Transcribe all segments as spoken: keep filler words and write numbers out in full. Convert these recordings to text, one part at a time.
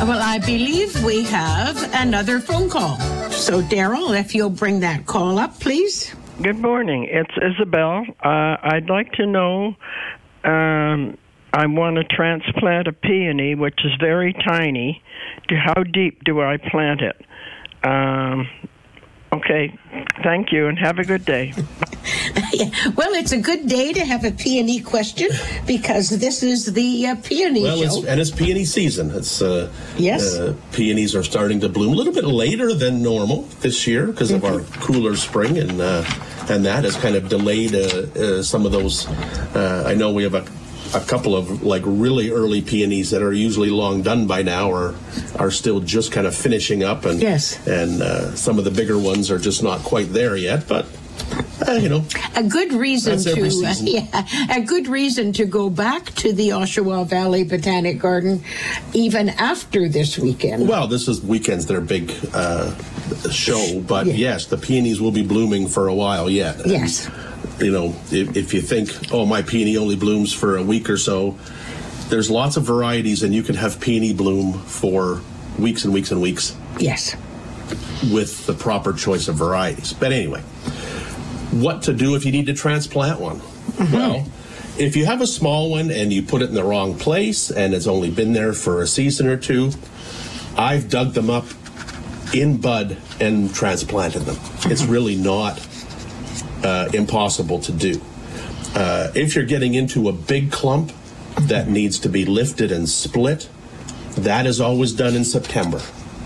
Well, I believe we have another phone call. So, Daryl, if you'll bring that call up, please. Good morning. It's Isabel. Uh, I'd like to know, um, I want to transplant a peony, which is very tiny. To how deep do I plant it? Um, okay. Thank you, and have a good day. Yeah. Well, it's a good day to have a peony question because this is the uh, peony well, show. It's, and it's peony season. It's uh, Yes. Uh, peonies are starting to bloom a little bit later than normal this year because Mm-hmm. of our cooler spring, and uh, and that has kind of delayed uh, uh, some of those. Uh, I know we have a. A couple of like really early peonies that are usually long done by now are are still just kind of finishing up, and Yes. and uh, some of the bigger ones are just not quite there yet. But uh, you know, A good reason That's every to uh, season. yeah, a good reason to go back to the Oshawa Valley Botanic Garden even after this weekend. well, this is weekend's their big uh, show, but Yeah. yes, the peonies will be blooming for a while yet. Yes. You know, if, if you think, oh, my peony only blooms for a week or so, there's lots of varieties, and you can have peony bloom for weeks and weeks and weeks Yes. with the proper choice of varieties. But anyway, what to do if you need to transplant one? Well, if you have a small one and you put it in the wrong place and it's only been there for a season or two, I've dug them up in bud and transplanted them. It's really not uh, impossible to do. Uh, if you're getting into a big clump that needs to be lifted and split, that is always done in September.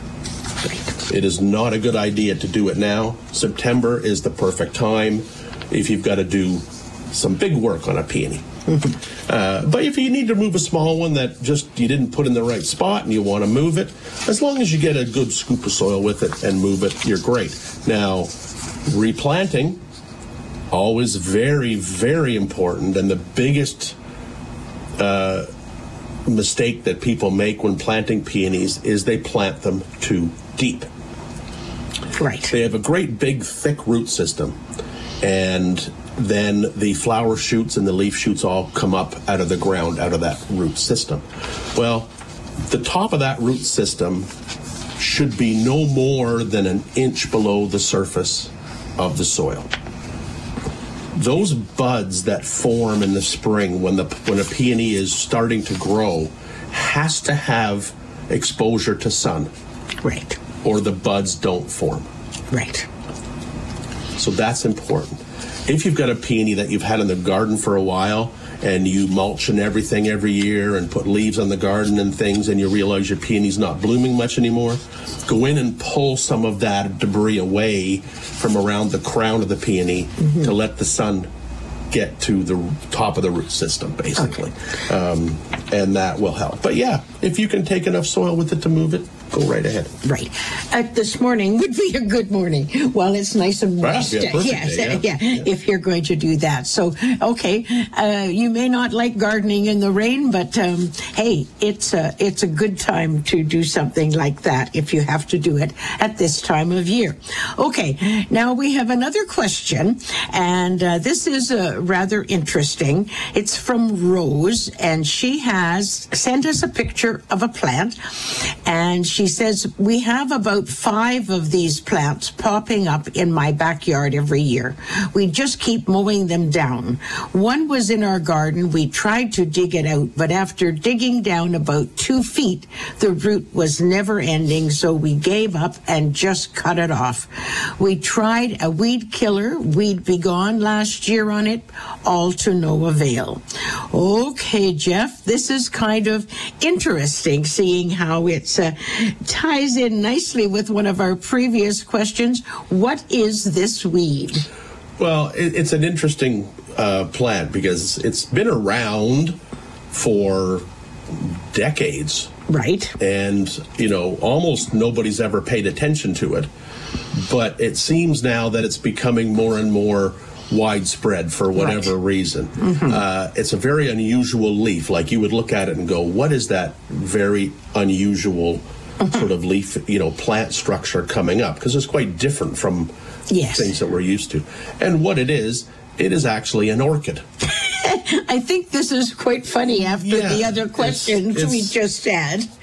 It is not a good idea to do it now. September is the perfect time if you've got to do some big work on a peony. Uh, but if you need to move a small one that just you didn't put in the right spot and you want to move it, as long as you get a good scoop of soil with it and move it, you're great. Now, replanting, always very, very important, and the biggest uh, mistake that people make when planting peonies is they plant them too deep. Right. They have a great big thick root system, and then the flower shoots and the leaf shoots all come up out of the ground out of that root system. Well, the top of that root system should be no more than an inch below the surface of the soil. Those buds that form in the spring when the when a peony is starting to grow has to have exposure to sun, Right. or the buds don't form. Right. So that's important. If you've got a peony that you've had in the garden for a while and you mulch and everything every year and put leaves on the garden and things, and you realize your peony's not blooming much anymore, go in and pull some of that debris away from around the crown of the peony mm-hmm. to let the sun get to the top of the root system, basically. Okay. Um, and that will help. But yeah, if you can take enough soil with it to move it, go right ahead. Right. Uh, this morning would be a good morning. Well, it's nice and Right, moist. yeah, perfect yes, day, yeah. yeah, Yeah. if you're going to do that. So, okay, uh, you may not like gardening in the rain, but um, hey, it's a, it's a good time to do something like that if you have to do it at this time of year. Okay, now we have another question, and uh, this is uh, rather interesting. It's from Rose, and she has sent us a picture of a plant, and she says, we have about five of these plants popping up in my backyard every year. We just keep mowing them down. One was in our garden. We tried to dig it out, but after digging down about two feet, the root was never ending, so we gave up and just cut it off. We tried a weed killer, Weed Be Gone, last year on it, all to no avail. Okay, Jeff, this is kind of interesting, seeing how it's uh, ties in nicely with one of our previous questions. What is this weed? Well, it, it's an interesting uh, plant because it's been around for decades. Right. And, you know, almost nobody's ever paid attention to it. But it seems now that it's becoming more and more widespread for whatever right. reason. Mm-hmm. Uh, it's a very unusual leaf. Like you would look at it and go, what is that very unusual sort of leaf, you know, plant structure coming up? Because it's quite different from yes. things that we're used to. And what it is, it is actually an orchid. I think this is quite funny after yeah, the other questions it's, it's, we just had.